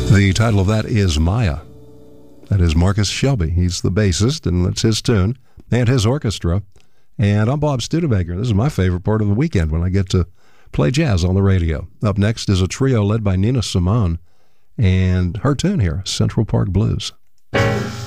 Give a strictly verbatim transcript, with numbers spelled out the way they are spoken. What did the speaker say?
The title of that is Maya. That is Marcus Shelby. He's the bassist, and that's his tune and his orchestra. And I'm Bob Studebaker. This is my favorite part of the weekend when I get to play jazz on the radio. Up next is a trio led by Nina Simone and her tune here, Central Park Blues.